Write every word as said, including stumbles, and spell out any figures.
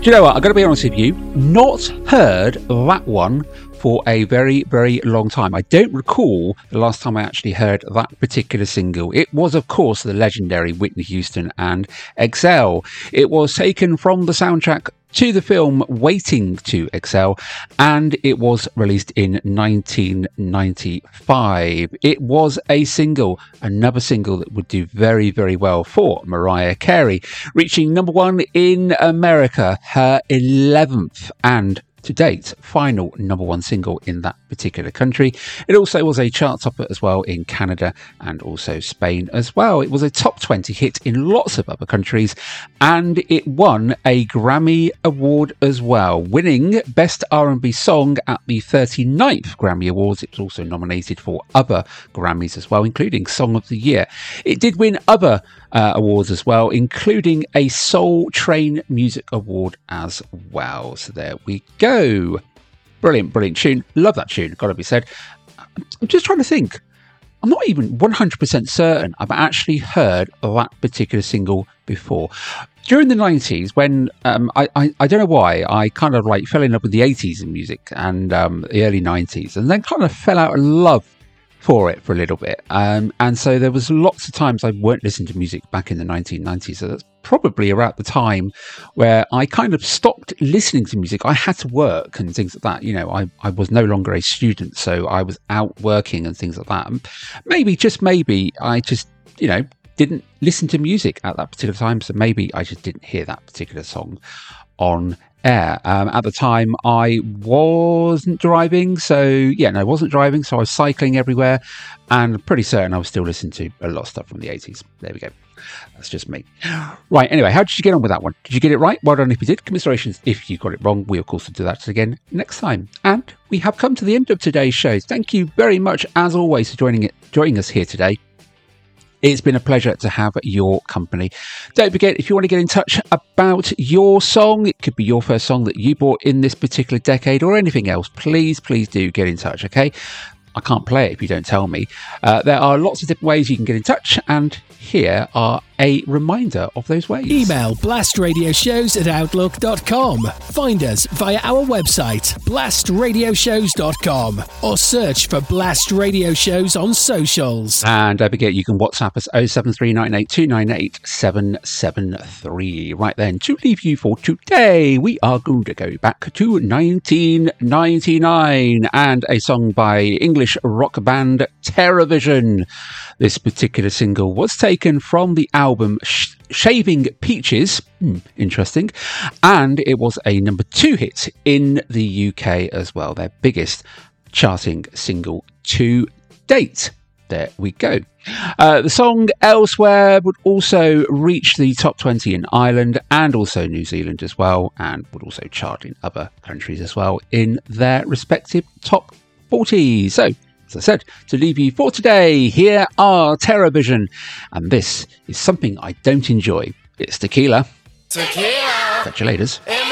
Do you know what? I'm going to be honest with you. Not heard that one for a very, very long time. I don't recall the last time I actually heard that particular single. It was, of course, the legendary Whitney Houston and Excel. It was taken from the soundtrack to the film Waiting to Excel, and it was released in nineteen ninety-five. It was a single, another single that would do very, very well for Mariah Carey, reaching number one in America, her eleventh and to date final number one single in that particular country. It also was a chart topper as well in Canada and also Spain as well. It was a top twenty hit in lots of other countries, and it won a Grammy Award as well, winning Best R and B Song at the thirty-ninth Grammy Awards. It was also nominated for other Grammys as well, including Song of the Year. It did win other uh, awards as well, including a Soul Train Music Award as well. So there we go. Brilliant, brilliant tune. Love that tune, gotta be said. I'm just trying to think. I'm not even one hundred percent certain I've actually heard of that particular single before. During the nineties, when um, I, I, I don't know why, I kind of like fell in love with the eighties in music and um, the early nineties, and then kind of fell out of love for it for a little bit. Um, and so there was lots of times I weren't listening to music back in the nineteen nineties. So that's probably around the time where I kind of stopped listening to music. I had to work and things like that. You know, I, I was no longer a student, so I was out working and things like that. And maybe, just maybe, I just, you know, didn't listen to music at that particular time. So maybe I just didn't hear that particular song on air. Um, at the time, I wasn't driving. So, yeah, no, I wasn't driving. So I was cycling everywhere. And pretty certain I was still listening to a lot of stuff from the eighties. There we go. That's just me. Right, anyway, how did you get on with that one? Did you get it right? Well done if you did. Commiserations if you got it wrong. We, of course, will do that again next time. And we have come to the end of today's show. Thank you very much, as always, for joining it, joining us here today. It's been a pleasure to have your company. Don't forget, if you want to get in touch about your song, it could be your first song that you bought in this particular decade or anything else, please, please do get in touch, okay? I can't play it if you don't tell me. Uh, there are lots of different ways you can get in touch, and here are a reminder of those ways. Email blastradioshows at outlook dot com. Find us via our website, blast radio shows dot com, or search for Blast Radio Shows on socials. And don't forget, you can WhatsApp us oh seven three nine eight two nine eight seven seven three. Right then, to leave you for today, we are going to go back to nineteen ninety-nine and a song by English rock band Terrorvision. This particular single was taken from the album Sh- Shaving Peaches. Hmm, interesting. And it was a number two hit in the U K as well. Their biggest charting single to date. There we go. Uh, the song Elsewhere would also reach the top twenty in Ireland and also New Zealand as well, and would also chart in other countries as well in their respective top forty. So, as I said, to leave you for today, here are Terrorvision, and this is something I don't enjoy. It's Tequila. Tequila. Catch you later.